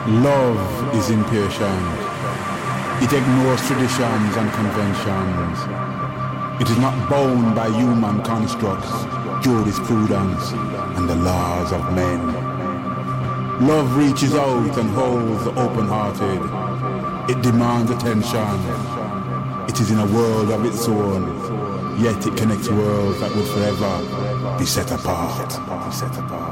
Love is impatient. It ignores traditions and conventions. It is not bound by human constructs, jurisprudence, and the laws of men. Love reaches out and holds the open-hearted. It demands attention. It is in a world of its own, yet it connects worlds that would forever be set apart.